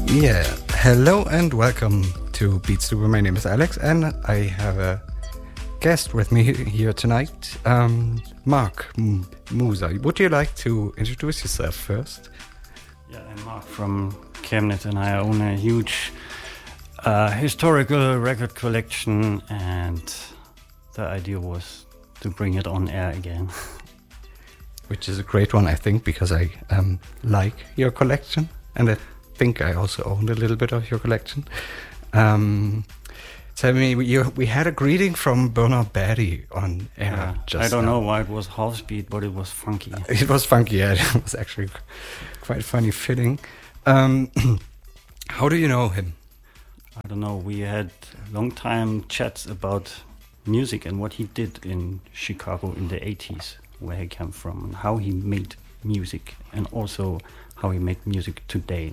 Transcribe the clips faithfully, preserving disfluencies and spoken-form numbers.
Yeah, hello and welcome to Beatstube. My name is Alex and I have a guest with me here tonight, um, Mark M- Musa. Would you like to introduce yourself first? Yeah, I'm Mark from Chemnitz and I own a huge uh, historical record collection, and the idea was to bring it on air again. Which is a great one, I think, because I um, like your collection and I think I also owned a little bit of your collection. Um, tell me, you, we had a greeting from Bernard Batty on air. Yeah, just I don't now. know why it was half speed, but it was funky. It was funky, yeah. It was actually quite funny fitting. Um, how do you know him? I don't know, we had long time chats about music and what he did in Chicago in the eighties, where he came from and how he made music, and also how he made music today,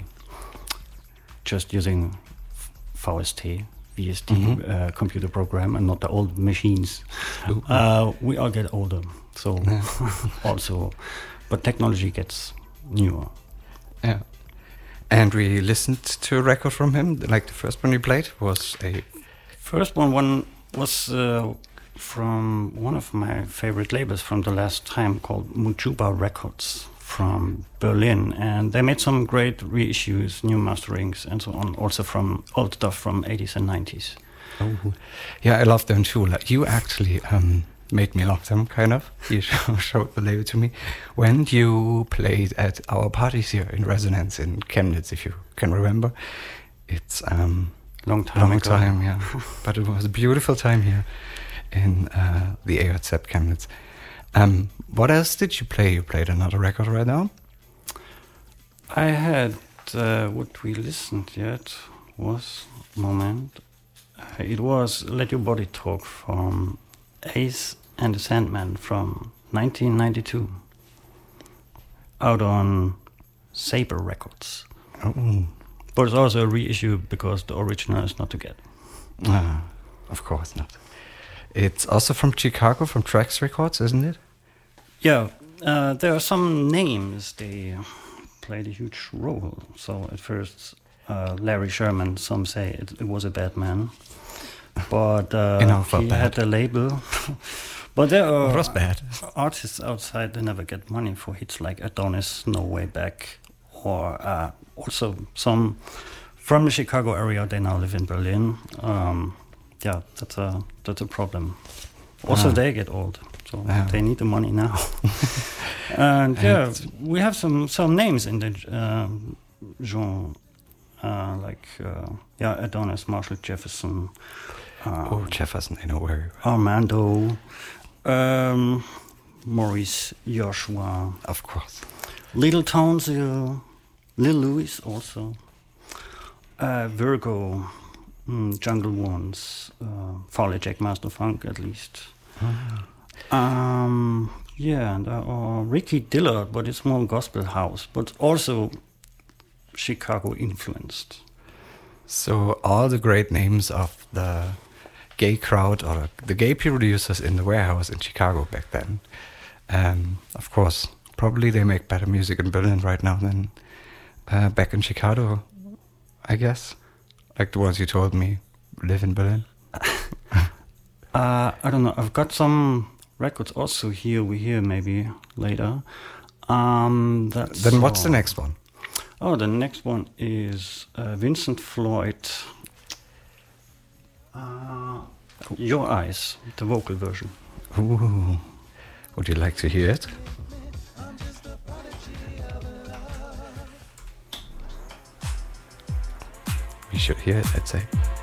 just using V S T, V S T Mm-hmm. uh, computer program, and not the old machines. Ooh. Uh, we all get older, so Yeah. also, but technology gets newer. Yeah. And we listened to a record from him. Like the first one you played was a... First one, one was uh, from one of my favorite labels from the last time, called Mujuba Records from Berlin, and they made some great reissues, new masterings and so on, also from old stuff from eighties and nineties. Oh, yeah, I love them too. Like, you actually um, made me love them, kind of. You showed the label to me when you played at our parties here in Resonance in Chemnitz, if you can remember. It's um, Long time long ago. time, yeah. But it was a beautiful time here in uh, the A R Z Chemnitz. Um, what else did you play? You played another record right now? I had, uh, what we listened yet was, moment, uh, it was Let Your Body Talk from Ace and the Sandman from nineteen ninety-two, out on Saber Records. Oh, But it's also a reissue because the original is not to get. uh, of course not. It's also from Chicago, from Trax Records, isn't it? Yeah, uh, there are some names, they played a huge role. So at first, uh, Larry Sherman, some say it, it was a bad man. But uh, Enough for he bad. had a label. But there are It was bad. artists outside, they never get money for hits like Adonis, No Way Back, or uh, also some from the Chicago area, they now live in Berlin. Um, yeah, that's a that's a problem. Also, Ah. they get old, so Ah. they need the money now. And yeah, And- we have some some names in the um, genre, uh, like uh, yeah, Adonis, Marshall Jefferson, uh, Oh, Jefferson, I know where. Armando, um, Maurice Joshua, Of course. Little Townsville, Lil Louis also, uh, Virgo, mm, Jungle Ones, uh, Farley Jack Master Funk at least. Um, yeah, and there are Ricky Dillard, but it's more gospel house, but also Chicago influenced. So all the great names of the gay crowd or the gay producers in the warehouse in Chicago back then. Um, of course, probably they make better music in Berlin right now than uh, back in Chicago, I guess. Like the ones you told me live in Berlin. Uh, I don't know. I've got some records also here. We hear maybe later. Um, that's Then what's the all. next one? Oh, the next one is uh, Vincent Floyd. Uh, Your Eyes, the vocal version. Ooh, would you like to hear it? We should hear it, I'd say.